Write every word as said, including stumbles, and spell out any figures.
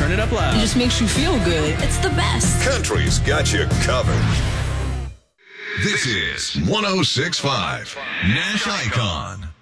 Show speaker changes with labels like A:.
A: turn it up loud.
B: It just makes you feel good. It's the best.
C: Country's got you covered. This is one oh six point five Nash Icon.